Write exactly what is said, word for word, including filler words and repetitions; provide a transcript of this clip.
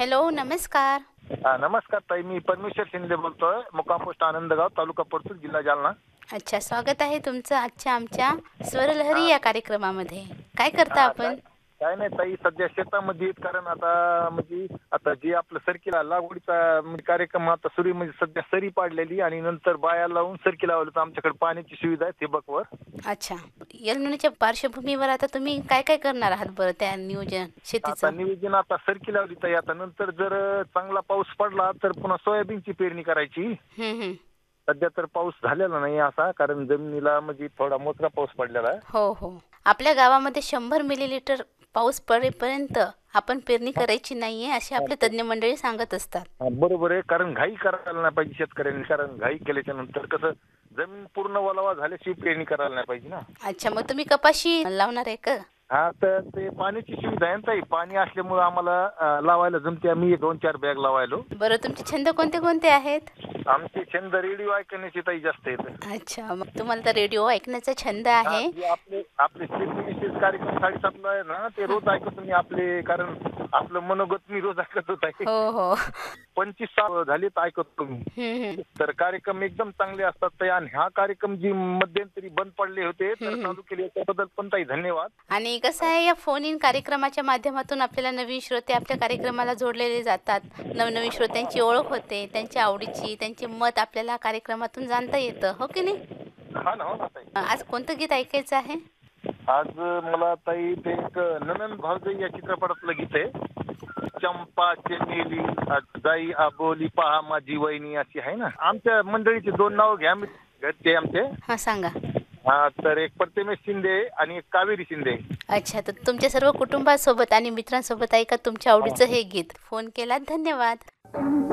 Hello, नमस्कार. हा, नमस्कार ताई. मी परमेश्वर शिंदे बोलतोय. मुक्काम पोस्ट आनंदगाव, तालुका परतूर, जिल्हा जालना. अच्छा, स्वागत आहे तुमचं आजच्या आमच्या स्वरलहरी हा या कार्यक्रमामध्ये. काय करता हा, काय आपण? काय नाही ताई, सध्या शेतामध्ये आहेत. कारण आता म्हणजे आता जे आपलं सरकीला लागवडीचा म्हणजे कार्यक्रम आता सुरू आहे. म्हणजे सध्या सरी पाडलेली आणि नंतर बाया लावून सरकी लावली. तर आमच्याकडे पाण्याची सुविधा आहे ठिबकवर. अच्छा, एलनिनोच्या पार्श्वभूमीवर आता तुम्ही काय काय करणार आहात बरं त्या नियोजन आता शेतीचं? नियोजन आता सरकी लावली ताई. आता नंतर जर चांगला पाऊस पडला तर पुन्हा सोयाबीनची पेरणी करायची. हं, हं. सध्या तर पाऊस झालेला नाही असा, कारण जमिनीला म्हणजे थोडा मोठा पाऊस पडलेला आहे. हो हो. आपल्या गावामध्ये शंभर मिलीलिटर पाऊस पडेपर्यंत आपण पेरणी करायची नाहीये असे आपले तज्ज्ञ मंडळी सांगत असतात. हा, बरोबर आहे. कारण घाई करायला नाही पाहिजे शेतकऱ्यांनी. कारण घाई केल्याच्या नंतर कसं जमीन पूर्ण ओलावा झाल्याशिवाय पेरणी करायला नाही पाहिजे ना. अच्छा, मग तुम्ही कपाशी लावणार आहे का? हा, तर ते पाण्याची सुविधा आहे ना ताई. पाणी असल्यामुळे आम्हाला अं, लावायला जमते. आम्ही दोन चार बॅग लावायलो. बरं, तुमचे छंद कोणते कोणते आहेत? आमचे छंद रेडिओ ऐकण्याची ताई जास्त येतं. अच्छा, मग तुम्हाला तर रेडिओ ऐकण्याचा छंद हा, आहे. जे आपले आपले शेती विशेष कार्यक्रम साडेसातला आहे ना, ते रोज ऐकतो मी आपले. कारण आपलं मनोगत मी रोज ऐकत होत आहे. हो हो. पंचवीस साल झालीत ऐकतो मी. हं, हं. तर कार्यक्रम एकदम चांगले असतात ताई. आणि हा कार्यक्रम जी मध्यंतरी बंद पडले होते तर हम्म. चालू केले त्याबद्दल पण ताई धन्यवाद. आणि कसं आहे, या फोन इन कार्यक्रमाच्या माध्यमातून आपल्याला नवीन श्रोते आपल्या कार्यक्रमाला जोडलेले जातात. नवनवीन श्रोत्यांची ओळख होते, त्यांच्या आवडीची, त्यांचे मत आपल्याला कार्यक्रमातून जाणता येतं, हो की नाही? हा ना, हो ना ताई. आज कोणतं गीत ऐकायचं आहे? आज मला ताई ते एक ननंद भावजई या चित्रपटातलं गीत आहे. चंपा चमेली जाई आबोली पहा माझी वहिनी अशी आहे ना. आमच्या मंडळीची दोन नाव घ्या, मी घरचे आमचे. हां, सांगा. हा, तर एक प्रतिमेश शिंदे आणि एक कावेरी शिंदे. अच्छा, तर तुमच्या सर्व कुटुंबासोबत आणि मित्रांसोबत ऐका तुमच्या आवडीचं हे गीत. फोन केलात, धन्यवाद.